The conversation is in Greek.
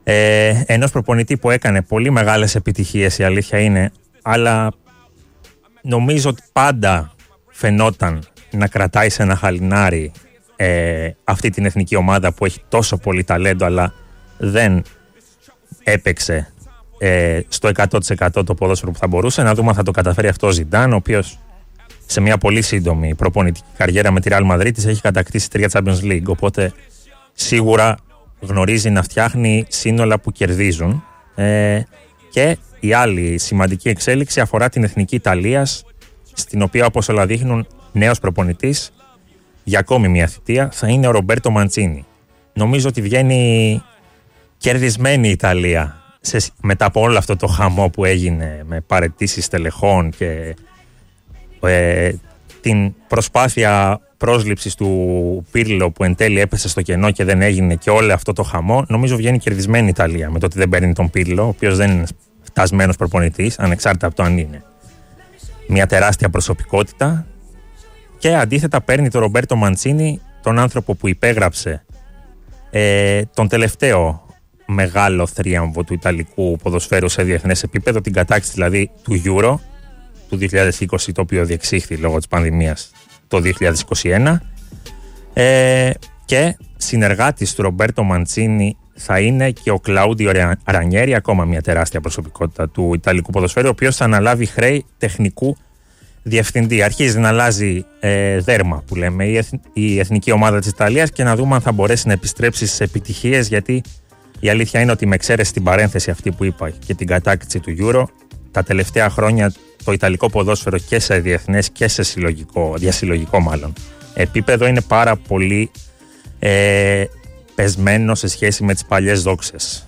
Ενός προπονητή που έκανε πολύ μεγάλες επιτυχίες, η αλήθεια είναι, αλλά νομίζω ότι πάντα φαινόταν να κρατάει σε ένα χαλινάρι αυτή την εθνική ομάδα που έχει τόσο πολύ ταλέντο, αλλά δεν έπαιξε στο 100% το ποδόσφαιρο που θα μπορούσε. Να δούμε αν θα το καταφέρει αυτό ο Ζιντάν, ο οποίος σε μια πολύ σύντομη προπονητική καριέρα με τη Real Madrid έχει κατακτήσει 3 Champions League, οπότε σίγουρα γνωρίζει να φτιάχνει σύνολα που κερδίζουν. Και η άλλη σημαντική εξέλιξη αφορά την εθνική Ιταλίας, στην οποία, όπως όλα δείχνουν, νέος προπονητής για ακόμη μια θητεία θα είναι ο Ρομπέρτο Μαντσίνι. Νομίζω ότι βγαίνει κερδισμένη η Ιταλία μετά από όλο αυτό το χαμό που έγινε με παραιτήσεις τελεχών και την προσπάθεια πρόσληψης του Πίρλο που εν τέλει έπεσε στο κενό και δεν έγινε, και όλο αυτό το χαμό. Νομίζω βγαίνει κερδισμένη η Ιταλία με το ότι δεν παίρνει τον Πίρλο, ο οποίος δεν είναι φτασμένος προπονητής, ανεξάρτητα από το αν είναι μια τεράστια προσωπικότητα, και αντίθετα παίρνει τον Ρομπέρτο Μαντσίνι, τον άνθρωπο που υπέγραψε τον τελευταίο μεγάλο θρίαμβο του ιταλικού ποδοσφαίρου σε διεθνές επίπεδο, την κατάκτηση δηλαδή του Euro του 2020, το οποίο διεξήχθη λόγω της πανδημίας το 2021, και συνεργάτης του Ρομπέρτο Μαντσίνι θα είναι και ο Κλάουντιο Ρανιέρι, ακόμα μια τεράστια προσωπικότητα του ιταλικού ποδοσφαίρου, ο οποίος θα αναλάβει χρέη τεχνικού διευθυντή. Αρχίζει να αλλάζει δέρμα, που λέμε, η εθνική ομάδα της Ιταλίας, και να δούμε αν θα μπορέσει να επιστρέψει στις επιτυχίες, γιατί η αλήθεια είναι ότι, με εξαίρεση την παρένθεση αυτή που είπα και την κατάκτηση του Euro, τα τελευταία χρόνια το ιταλικό ποδόσφαιρο και σε διεθνές και σε διασυλλογικό επίπεδο είναι πάρα πολύ πεσμένο σε σχέση με τις παλιές δόξες.